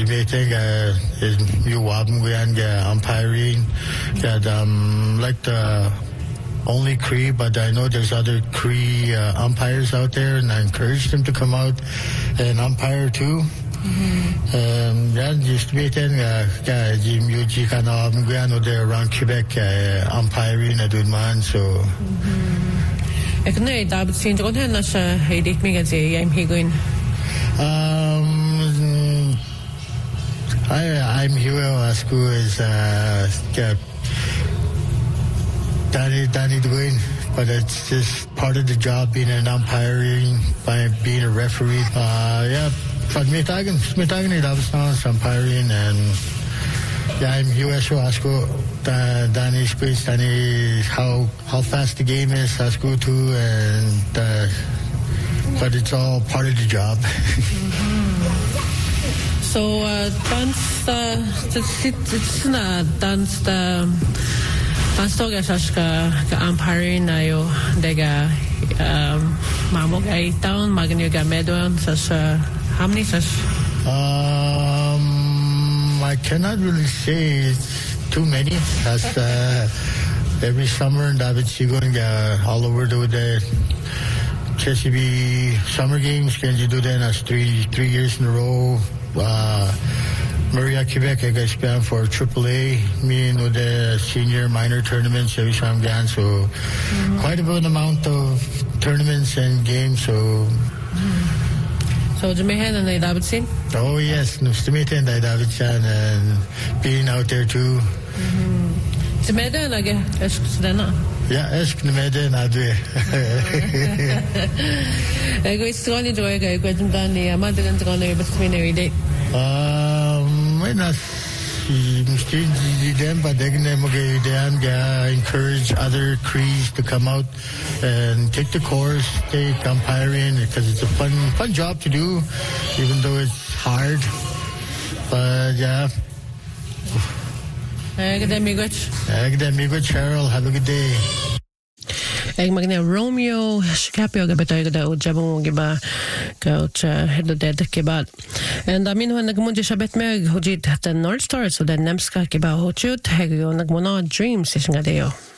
estimating you wabnguyan umpiring that like the only Cree, but I know there's other Cree umpires out there, and I encourage them to come out and umpire too. Estimating Jim Yuji Kana wabnguyan there around Quebec umpiring at Udman, so. Nee, David Saint Oden as hedik me as I'm higuin. I'm here at school is Danny Dwayne, but it's just part of the job being an umpiring, by being a referee. But smitagan ni David Saint umpiring and I'm here at school. Danny explains Danny how fast the game is at school too, and but it's all part of the job. So dance toga saska umpiring na yo dega mamog ay town maganyo ga medon sas how many sas I cannot really say too many as every summer David Sigon all over the KCB summer games can you do that as three years in a row. Maria Quebec I got spent for AAA, me and the senior minor tournaments every time again, so quite a good amount of tournaments and games. So Jamaican and David Sin? Oh yes, Nustamita and David Chan and being out there too. Jamaican again, yeah, ask the maiden I do. I go strong enjoy I go to Danny, I'm not going to go every day. When I them, but they can encourage other Crees to come out and take the course, take umpiring, because it's a fun job to do, even though it's hard. But yeah. Academic Cheryl, have a good day. Eg magne Romeo Shikapio gabetoy da ujabong giba coach hedodet kibat and amin ho nagmundi shabet meg hojit the North Star so the Nemska kiba hochut hegyo nagmona dreams is ngadeo.